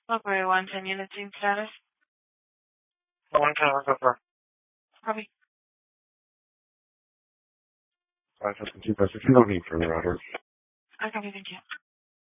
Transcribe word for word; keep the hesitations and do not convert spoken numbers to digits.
Operator one, ten units in status. One ten, what's up, for? Copy. five fifty-two, Pastor. You don't need further orders. I copy, thank you.